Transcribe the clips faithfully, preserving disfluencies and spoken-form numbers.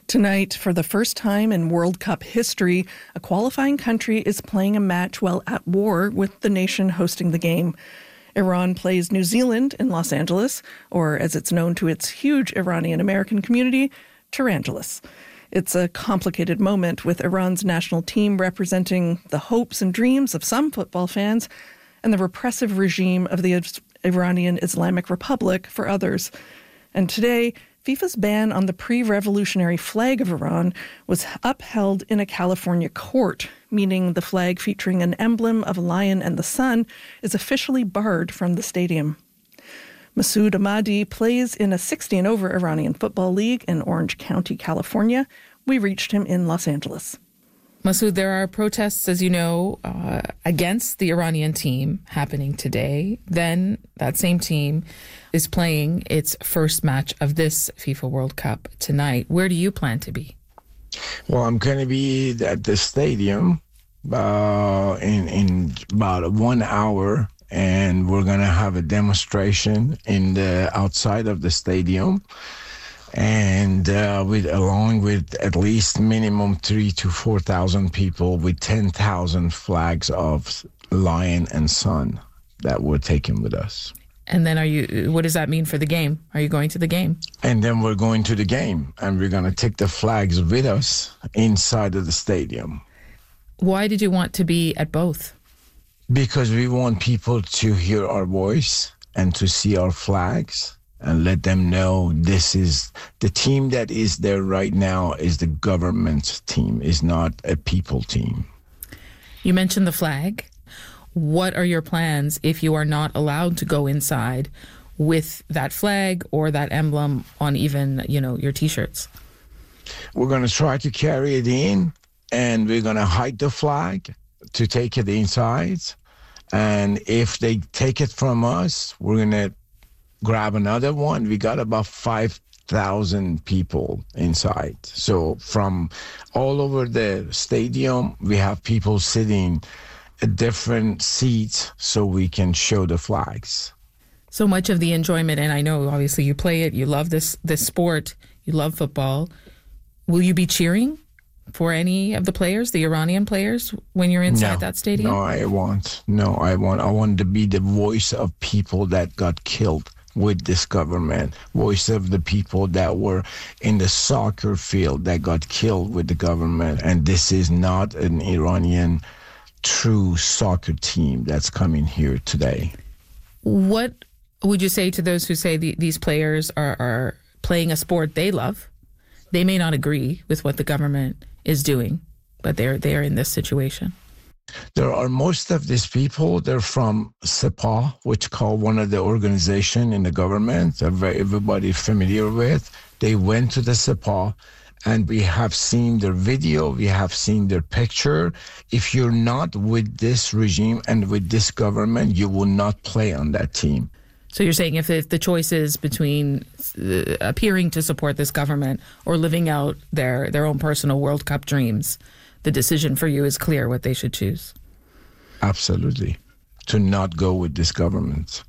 Tonight, for the first time in World Cup history, a qualifying country is playing a match while at war with the nation hosting the game. Iran plays New Zealand in Los Angeles, or as it's known to its huge Iranian-American community, Tehrangeles. It's a complicated moment with Iran's national team representing the hopes and dreams of some football fans and the repressive regime of the Iranian Islamic Republic for others. And today, FIFA's ban on the pre-revolutionary flag of Iran was upheld in a California court, meaning the flag featuring an emblem of a lion and the sun is officially barred from the stadium. Masoud Ahmadi plays in a sixty and over Iranian football league in Orange County, California. We reached him in Los Angeles. Masoud, there are protests, as you know, uh, against the Iranian team happening today. Then that same team is playing its first match of this FIFA World Cup tonight. Where do you plan to be? Well, I'm going to be at the stadium uh, in, in about one hour, and we're going to have a demonstration in the outside of the stadium. And uh, with along with at least minimum three to four thousand people with ten thousand flags of lion and sun that we're taking with us. And then, are you? What does that mean for the game? Are you going to the game? And then we're going to the game, and we're going to take the flags with us inside of the stadium. Why did you want to be at both? Because we want people to hear our voice and to see our flags. And let them know this is the team that is there right now is the government team, is not a people team. You mentioned the flag. What are your plans if you are not allowed to go inside with that flag or that emblem on even, you know, your T-shirts? We're going to try to carry it in, and we're going to hide the flag to take it inside. And if they take it from us, we're going to grab another one. We got about five thousand people inside. So from all over the stadium, we have people sitting at different seats so we can show the flags. So much of the enjoyment, and I know obviously you play it, you love this this sport, you love football. Will you be cheering for any of the players, the Iranian players, when you're inside no, that stadium? No, I want. No, I want. I want to be the voice of people that got killed with this government, voice of the people that were in the soccer field that got killed with the government. And this is not an Iranian true soccer team that's coming here today. What would you say to those who say the, these players are, are playing a sport they love? They may not agree with what the government is doing, but they're they're in this situation. There are most of these people, they're from Sepah, which called one of the organization in the government that everybody familiar with. They went to the Sepah, and we have seen their video, we have seen their picture. If you're not with this regime and with this government, you will not play on that team. So you're saying if, if the choice is between uh, appearing to support this government or living out their, their own personal World Cup dreams, the decision for you is clear what they should choose. Absolutely. To not go with this government.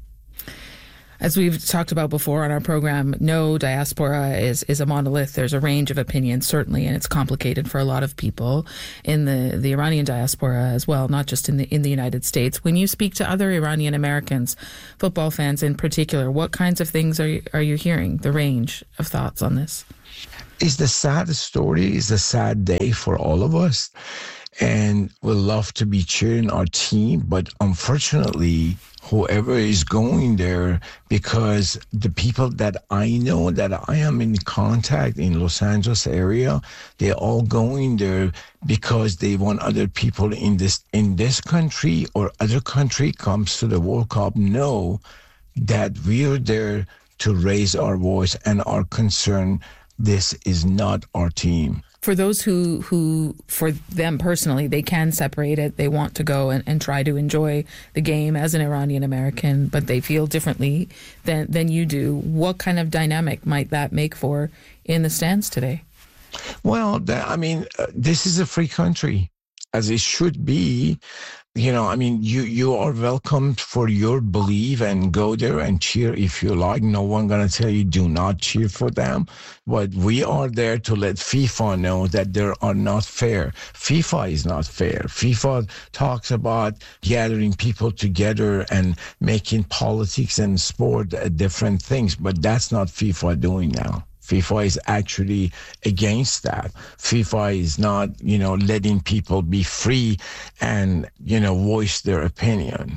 As we've talked about before on our program, no diaspora is, is a monolith. There's a range of opinions, certainly, and it's complicated for a lot of people in the, the Iranian diaspora as well, not just in the in the United States. When you speak to other Iranian Americans, football fans in particular, what kinds of things are you, are you hearing, the range of thoughts on this? It's the sad story. It's a sad day for all of us. And we love to be cheering our team. But unfortunately, whoever is going there, because the people that I know that I am in contact in Los Angeles area, they're all going there because they want other people in this in this country or other country comes to the World Cup know that we are there to raise our voice and our concern. This is not our team. For those who, who, for them personally, they can separate it. They want to go and, and try to enjoy the game as an Iranian American, but they feel differently than, than you do. What kind of dynamic might that make for in the stands today? Well, I mean, uh, this is a free country, as it should be. You know, I mean, you, you are welcomed for your belief and go there and cheer if you like. No one going to tell you do not cheer for them. But we are there to let FIFA know that they are not fair. FIFA is not fair. FIFA talks about gathering people together and making politics and sport uh, different things, but that's not FIFA doing now. FIFA is actually against that. FIFA is not, you know, letting people be free and, you know, voice their opinion.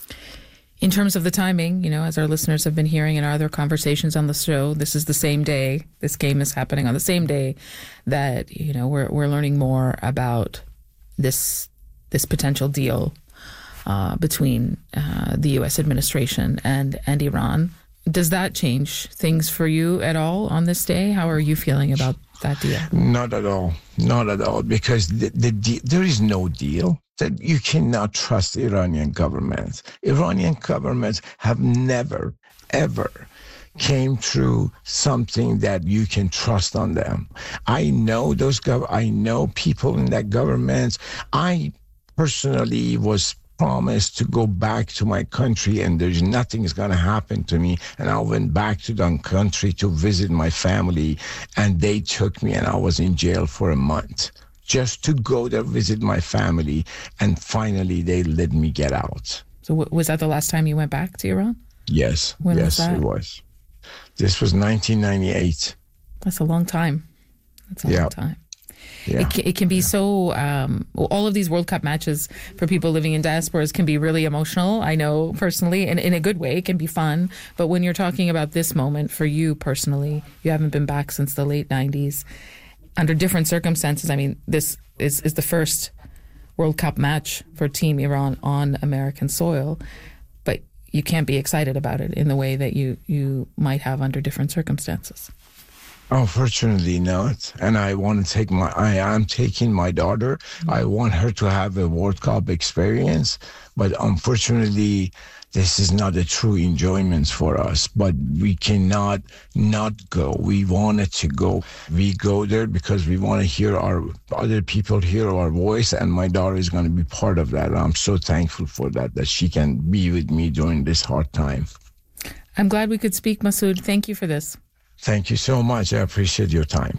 In terms of the timing, you know, as our listeners have been hearing in our other conversations on the show, this is the same day. This game is happening on the same day that, you know, we're we're learning more about this this potential deal uh, between uh, the U S administration and and Iran. Does that change things for you at all on this day? How are you feeling about that deal? Not at all. Not at all. Because the, the, the, there is no deal. That you cannot trust the Iranian government. Iranian governments have never, ever came through something that you can trust on them. I know those gov- I know people in that government. I personally was promised to go back to my country and there's nothing is going to happen to me. And I went back to the country to visit my family and they took me and I was in jail for a month just to go there, visit my family. And finally they let me get out. So w- was that the last time you went back to Iran? Yes. When yes, was that? It was. This was nineteen ninety-eight. That's a long time. That's a yeah. long time. Yeah. It, it can be so, um, all of these World Cup matches for people living in diasporas can be really emotional. I know personally, and in a good way, it can be fun. But when you're talking about this moment for you personally, you haven't been back since the late nineties. Under different circumstances, I mean, this is, is the first World Cup match for Team Iran on American soil. But you can't be excited about it in the way that you, you might have under different circumstances. Unfortunately not. And I want to take my, I am taking my daughter. Mm-hmm. I want her to have a World Cup experience. But unfortunately, this is not a true enjoyment for us. But we cannot not go. We wanted to go. We go there because we want to hear our, other people hear our voice. And my daughter is going to be part of that. I'm so thankful for that, that she can be with me during this hard time. I'm glad we could speak, Masoud. Thank you for this. Thank you so much. I appreciate your time.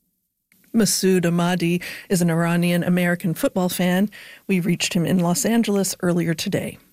Masoud Ahmadi is an Iranian-American football fan. We reached him in Los Angeles earlier today.